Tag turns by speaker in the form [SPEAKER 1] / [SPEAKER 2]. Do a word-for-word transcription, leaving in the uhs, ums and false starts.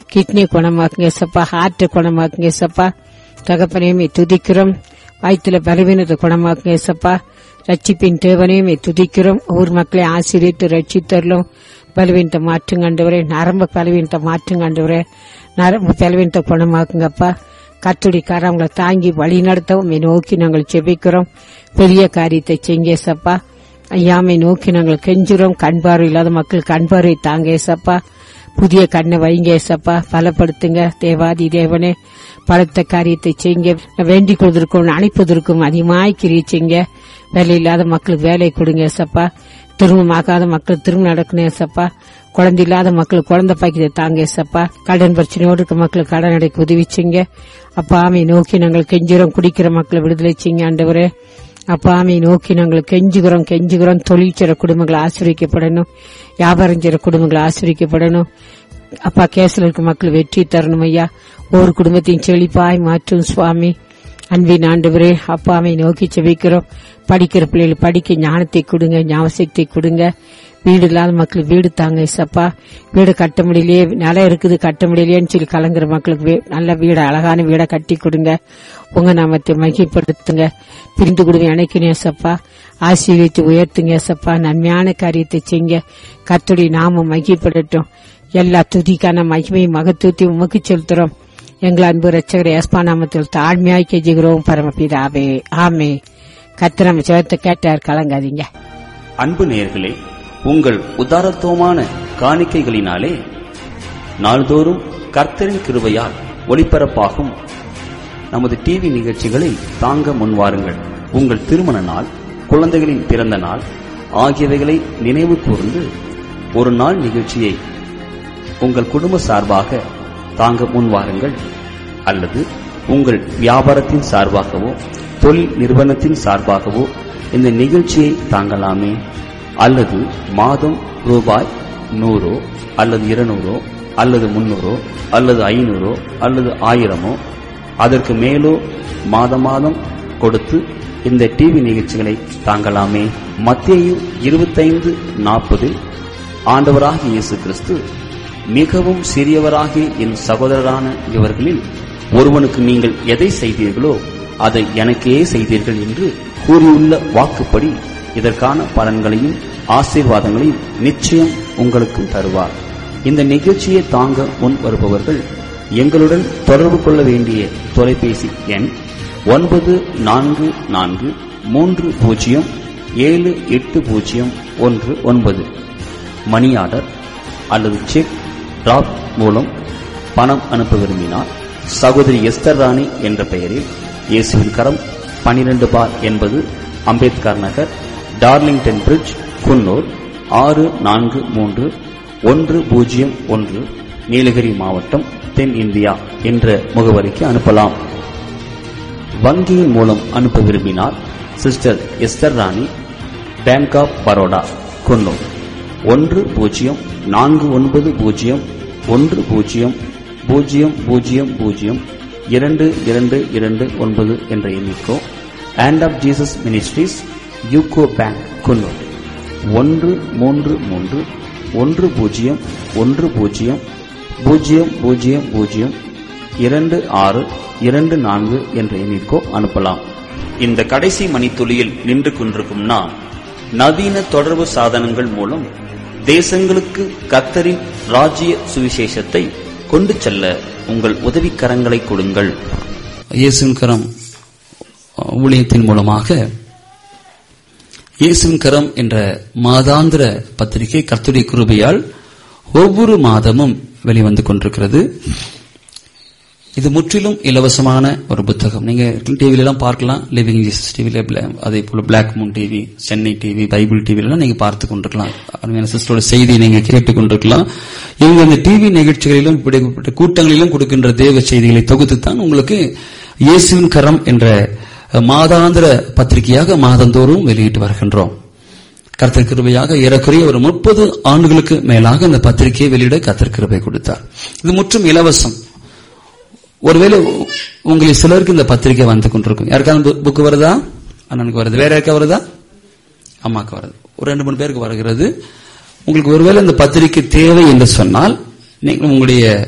[SPEAKER 1] Kidney குணமாக்குங்க சப்பா, heart குணமாக்குங்க சப்பா. தகப்பனையுமே துதிக்கிறோம். வயிற்றுல பலவீனத்தை குணமாக்குங்க சப்பா. ரட்சிப்பின் தேவனையுமே துதிக்கிறோம். ஊர் மக்களை ஆசீர்வித்து ரட்சித்தரலும். பலவீனத்தை மாற்றுங்க ஆண்டவரே. நரம்பு பலவீனத்தை மாற்றுங்க ஆண்டவரே. நரம்பு பலவீனத்தை குணமாக்குங்கப்பா. கர்த்தருடைய கரங்களை தாங்கி வழி நடத்தவும் நோக்கி நாங்கள் செபிக்கிறோம். பெரிய காரியத்தை செய்ங்க சப்பா. ஐயாமை நோக்கி நாங்கள் கெஞ்சுறோம். கண் பார்வை இல்லாத மக்கள் கண் பார்வை தாங்க சப்பா. புதிய கண்ணை வைங்க சப்பா. பலப்படுத்துங்க தேவாதி தேவனே. பலத்த காரியத்தை செய்ங்க. வேண்டிக் கொள்வதற்கும் அணைப்பதற்கும் அதிகமாய் கிரியை செய்ங்க. வேலை இல்லாத மக்களுக்கு வேலை கொடுங்க சப்பா. திருமணமாகாத மக்கள் திருமணம் நடக்கணும் சப்பா. குழந்தை இல்லாத மக்களுக்கு குழந்தை பாக்கியத்தை தாங்க சப்பா. கடன் பிரச்சனையோடு இருக்க மக்களுக்கு கடன் அடைக்க உதவி செய்ங்க. அப்பாமை நோக்கி நாங்கள் கெஞ்சுறோம். குடிக்கிற மக்களை விடுதலை செய்ங்க ஆண்டவரே. அப்பாமை நோக்கி நாங்கள் கெஞ்சுகிறோம் கெஞ்சுகிறோம் தொழில் செய்ற குடும்பங்களை ஆசீர்வதிக்கப்படணும். வியாபாரம் செய்ற குடும்பங்களை ஆசீர்வதிக்கப்படணும். அப்பா கேஸ்ல இருக்க மக்கள் வெற்றி தரணும் ஐயா. ஒவ்வொரு குடும்பத்தையும் செழிப்பாய் மாற்றும் சுவாமி. அன்பின் ஆண்டவரே, அப்பாவை நோக்கி செபிக்கிறோம். படிக்கிற பிள்ளைகள் படிக்க ஞானத்தை கொடுங்க, ஞாபகத்தை கொடுங்க. வீடு இல்லாத மக்களுக்கு வீடு தாங்க சப்பா. வீடு கட்ட முடியலையே, நிலம் இருக்குது கட்ட முடியலையேன்னு சொல்லி கலங்குற மக்களுக்கு நல்ல வீடு, அழகான வீடை கட்டி கொடுங்க. உங்க நாமத்தை மகிமைப்படுத்துங்க. பிரிந்து கொடுங்க இணைக்கணும் சப்பா. ஆசீர்வதித்து உயர்த்துங்க சப்பா. நன்மையான காரியத்தை செய்ங்க. கர்த்தருடைய நாமம் மகிமைப்படட்டும். எல்லா துதிக்கான மகிமை மகத்துவத்தையும் உமக்கு செலுத்துறோம். எங்கள் அன்பு ரட்சகர் ஏஸ்பா நாமத்தில் தாழ்மையாய் கெஞ்சுகிறோம் பரமபிதாவே, ஆமே. கர்த்தர் நம்ம ஜெபத்தை கேட்டார், கலங்காதீங்க.
[SPEAKER 2] அன்பு நேயர்களே, உங்கள் உதாரத்துவமான காணிக்கைகளினாலே நாள்தோறும் கர்த்தரின் கிருபையால் ஒளிபரப்பாகும் நமது டிவி நிகழ்ச்சிகளை தாங்க முன்வாருங்கள். உங்கள் திருமண நாள், குழந்தைகளின் பிறந்த நாள் ஆகியவைகளை நினைவு கூர்ந்து ஒரு நாள் நிகழ்ச்சியை உங்கள் குடும்ப சார்பாக தாங்க முன்வாருங்கள். அல்லது உங்கள் வியாபாரத்தின் சார்பாகவோ தொழில் நிறுவனத்தின் சார்பாகவோ இந்த நிகழ்ச்சியை தாங்கலாமே. அல்லது மாதம் ரூபாய் நூறோ அல்லது இருநூறோ அல்லது முன்னூறோ அல்லது ஐநூறோ அல்லது ஆயிரமோ அதற்கு மேலோ மாத மாதம் கொடுத்து இந்த டிவி நிகழ்ச்சிகளை தாங்கலாமே. மத்தேயு இருபத்தைந்து நாற்பதில் ஆண்டவராகிய இயேசு கிறிஸ்து, மிகவும் சிறியவராகிய என் சகோதரரான இவர்களில் ஒருவனுக்கு நீங்கள் எதை செய்தீர்களோ அதை எனக்கே செய்தீர்கள் என்று கூறியுள்ள வாக்குப்படி இதற்கான பலன்களையும் ஆசீர்வாதங்களையும் நிச்சயம் உங்களுக்கு தருவார். இந்த நிகழ்ச்சியை தாங்க முன் வருபவர்கள் எங்களுடன் தொடர்பு கொள்ள வேண்டிய தொலைபேசி எண் ஒன்பது நான்கு நான்கு மூன்று பூஜ்ஜியம் ஏழு எட்டு பூஜ்ஜியம் ஒன்று ஒன்பது. மணி ஆர்டர் அல்லது செக் டிராப் மூலம் பணம் அனுப்ப விரும்பினார் சகோதரி எஸ்தர் ராணி என்ற பெயரில் இயேசுவின் கரம் பனிரெண்டு பார் என்பது அம்பேத்கர் நகர், டார்லிங்டன் பிரிட்ஜ், குன்னூர் ஆறு நான்கு மூன்று ஒன்று பூஜ்ஜியம் ஒன்று, நீலகிரி மாவட்டம், தென் இந்தியா என்ற முகவரிக்கு அனுப்பலாம். வங்கியின் மூலம் அனுப்ப விரும்பினார் சிஸ்டர் எஸ்தர் ராணி, பேங்க் ஆப் பரோடா, குன்னூர் ஒன்று பூஜ்ஜியம் நான்கு ஒன்பது பூஜ்ஜியம் ஒன்று பூஜ்ஜியம் பூஜ்ஜியம் பூஜ்ஜியம் பூஜ்ஜியம் இரண்டு இரண்டு இரண்டு ஒன்பது என்ற எண்ணிக்கோ. Hand of Jesus ministries, UCO bank, Coonoor ஒன்று மூன்று மூன்று ஒன்று பூஜ்ஜியம் ஒன்று பூஜ்ஜியம் பூஜ்ஜியம் பூஜ்ஜியம் பூஜ்ஜியம் இரண்டு ஆறு இரண்டு நான்கு என்ற எண்ணிற்கோ அனுப்பலாம். இந்த கடைசி மணித்துளியில் நின்று கொண்டிருக்கும் நான், நவீன தொடர்பு சாதனங்கள் மூலம் தேசங்களுக்கு கர்த்தரின் ராஜ்ய சுவிசேஷத்தை கொண்டு செல்ல உங்கள் உதவிக்கரங்களை கொடுங்கள்.
[SPEAKER 3] இயேசுவின் கரம் ஊழியத்தின் மூலமாக இயேசுவின் கரம் என்ற மாதாந்திர பத்திரிகை கர்த்தருடைய கிருபையால் ஒவ்வொரு மாதமும் வெளிவந்து கொண்டிருக்கிறது. இது முற்றிலும் இலவசமான ஒரு புத்தகம். நீங்க டிவில எல்லாம் பார்க்கலாம். லிவிங் ஜீசஸ் டிவில, அதே போல black Moon TV, Chennai TV, Bible டிவில நீங்க பார்த்து கொண்டிருக்கலாம். அருமையான சிஸ்டரோட செய்தியை நீங்க கேட்டுக் கொண்டிருக்கலாம். இவங்க இந்த டிவி நிகழ்ச்சிகளிலும் இப்படிப்பட்ட கூட்டங்களிலும் கொடுக்கின்ற தேவ செய்திகளை தொகுத்துத்தான் உங்களுக்கு இயேசுவின் கரம் என்ற மாதாந்திர பத்திரிகையாக மாதந்தோறும் வெளியிட்டு வருகின்றோம். கர்த்தர் கிருபையாக ஏறக்குறைய ஒரு முப்பது ஆண்டுகளுக்கு மேலாக இந்த பத்திரிகையை வெளியிட கர்த்தர் கிருபை கொடுத்தார். இது முற்றும் இலவசம். ஒருவேளை உங்களுக்கு சிலருக்கு இந்த பத்திரிகை வந்து கொண்டிருக்கும். யாருக்காவது புக்கு வருதா? அண்ணனுக்கு வருது. வேற யாருக்கா வருதா? அம்மாக்கு வருது. ஒரு ரெண்டு மூணு பேருக்கு வருகிறது. உங்களுக்கு ஒருவேளை இந்த பத்திரிகை தேவை என்று சொன்னால் நீங்கள் உங்களுடைய